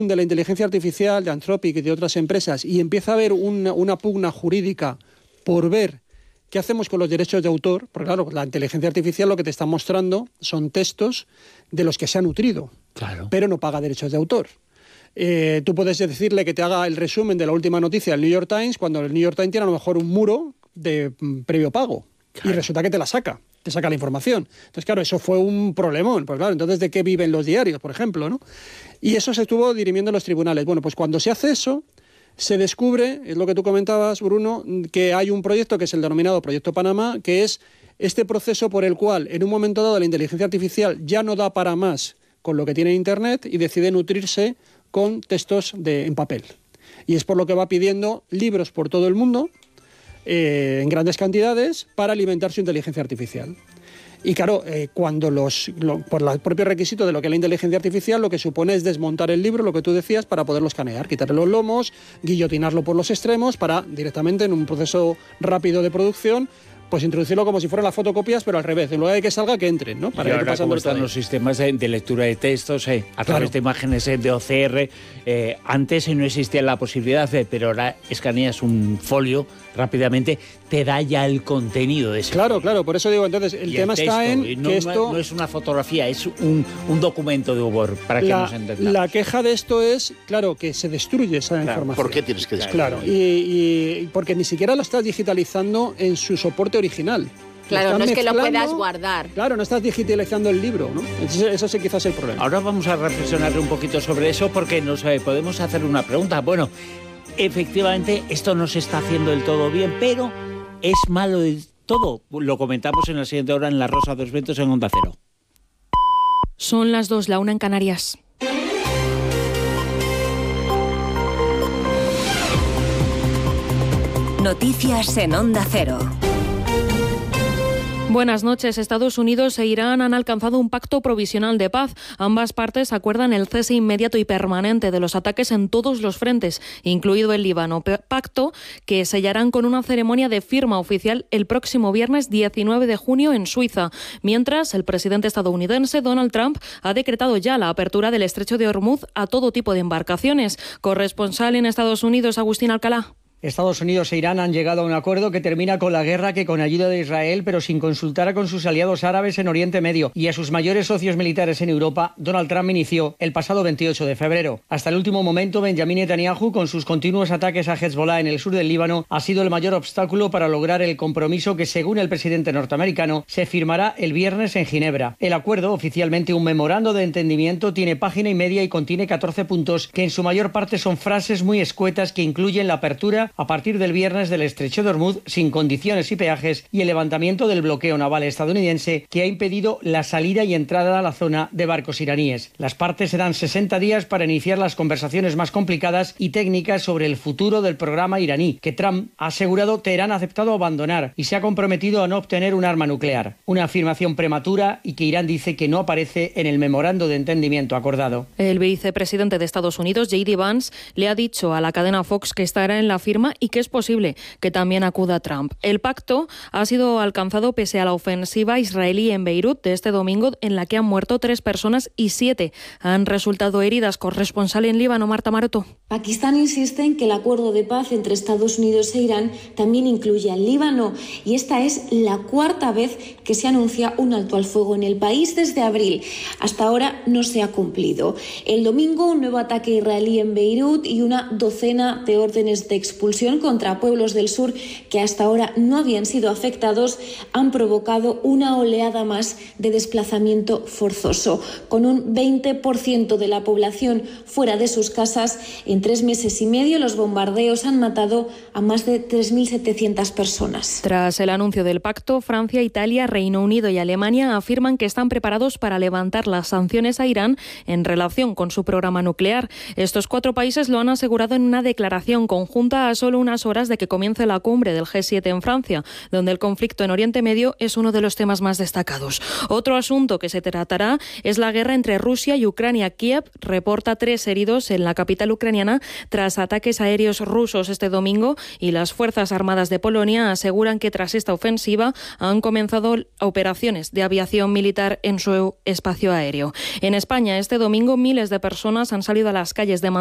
de la inteligencia artificial, de Anthropic y de otras empresas, y empieza a haber una pugna jurídica por ver qué hacemos con los derechos de autor, porque claro, la inteligencia artificial lo que te está mostrando son textos de los que se ha nutrido, claro, pero no paga derechos de autor. Tú puedes decirle que te haga el resumen de la última noticia del New York Times, cuando el New York Times tiene a lo mejor un muro de previo pago, claro, y resulta que te saca la información. Entonces, claro, eso fue un problemón. Pues claro, entonces, ¿de qué viven los diarios, por ejemplo, ¿no? Y eso se estuvo dirimiendo en los tribunales. Bueno, pues cuando se hace eso, se descubre, es lo que tú comentabas, Bruno, que hay un proyecto que es el denominado Proyecto Panamá, que es este proceso por el cual, en un momento dado, la inteligencia artificial ya no da para más con lo que tiene Internet y decide nutrirse con textos en papel. Y es por lo que va pidiendo libros por todo el mundo, en grandes cantidades, para alimentar su inteligencia artificial. Y claro, cuando por el propio requisito de lo que es la inteligencia artificial, lo que supone es desmontar el libro, lo que tú decías, para poderlo escanear, quitarle los lomos, guillotinarlo por los extremos, para directamente en un proceso rápido de producción, pues introducirlo como si fueran las fotocopias, pero al revés, en lugar de que salga, que entren, ¿no? Para y ahora, como están los sistemas de lectura de textos, a través de imágenes de OCR, antes no existía la posibilidad, pero ahora escaneas un folio rápidamente, te da ya el contenido de ese folio. Claro, por eso digo, entonces, el tema está en que esto... No es una fotografía, es un documento de Word, para que nos entendamos. La queja de esto es, claro, que se destruye esa información. ¿Por qué tienes que destruir? Claro, y porque ni siquiera lo estás digitalizando en su soporte original. Claro, no es que lo puedas guardar. Claro, no estás digitalizando el libro, ¿no? Eso sí quizás es el problema. Ahora vamos a reflexionar un poquito sobre eso porque nos podemos hacer una pregunta. Bueno, efectivamente esto no se está haciendo del todo bien, pero es malo del todo. Lo comentamos en la siguiente hora en La Rosa de los Vientos en Onda Cero. Son las 2, la 1 en Canarias. Noticias en Onda Cero. Buenas noches. Estados Unidos e Irán han alcanzado un pacto provisional de paz. Ambas partes acuerdan el cese inmediato y permanente de los ataques en todos los frentes, incluido el Líbano. Pacto que sellarán con una ceremonia de firma oficial el próximo viernes 19 de junio en Suiza. Mientras, el presidente estadounidense Donald Trump ha decretado ya la apertura del estrecho de Hormuz a todo tipo de embarcaciones. Corresponsal en Estados Unidos, Agustín Alcalá. Estados Unidos e Irán han llegado a un acuerdo que termina con la guerra que con ayuda de Israel, pero sin consultar con sus aliados árabes en Oriente Medio y a sus mayores socios militares en Europa, Donald Trump inició el pasado 28 de febrero. Hasta el último momento, Benjamin Netanyahu, con sus continuos ataques a Hezbollah en el sur del Líbano, ha sido el mayor obstáculo para lograr el compromiso que, según el presidente norteamericano, se firmará el viernes en Ginebra. El acuerdo, oficialmente un memorando de entendimiento, tiene página y media y contiene 14 puntos que en su mayor parte son frases muy escuetas que incluyen la apertura a partir del viernes del estrecho de Hormuz sin condiciones y peajes y el levantamiento del bloqueo naval estadounidense que ha impedido la salida y entrada a la zona de barcos iraníes. Las partes se dan 60 días para iniciar las conversaciones más complicadas y técnicas sobre el futuro del programa iraní, que Trump ha asegurado Teherán ha aceptado abandonar y se ha comprometido a no obtener un arma nuclear. Una afirmación prematura y que Irán dice que no aparece en el memorando de entendimiento acordado. El vicepresidente de Estados Unidos, J.D. Vance, le ha dicho a la cadena Fox que estará en la firma y que es posible que también acuda Trump. El pacto ha sido alcanzado pese a la ofensiva israelí en Beirut de este domingo, en la que han muerto 3 personas y 7 han resultado heridas. Corresponsal en Líbano, Marta Maroto. Pakistán insiste en que el acuerdo de paz entre Estados Unidos e Irán también incluye al Líbano, y esta es la 4ª vez que se anuncia un alto al fuego en el país desde abril. Hasta ahora no se ha cumplido. El domingo, un nuevo ataque israelí en Beirut y una docena de órdenes de expulsión contra pueblos del sur que hasta ahora no habían sido afectados han provocado una oleada más de desplazamiento forzoso, con un 20% de la población fuera de sus casas. En 3 meses y medio los bombardeos han matado a más de 3.700 personas. Tras el anuncio del pacto, Francia, Italia, Reino Unido y Alemania afirman que están preparados para levantar las sanciones a Irán en relación con su programa nuclear. Estos 4 países lo han asegurado en una declaración conjunta solo unas horas de que comience la cumbre del G7 en Francia, donde el conflicto en Oriente Medio es uno de los temas más destacados. Otro asunto que se tratará es la guerra entre Rusia y Ucrania. Kiev reporta 3 heridos en la capital ucraniana tras ataques aéreos rusos este domingo, y las Fuerzas Armadas de Polonia aseguran que tras esta ofensiva han comenzado operaciones de aviación militar en su espacio aéreo. En España, este domingo, miles de personas han salido a las calles de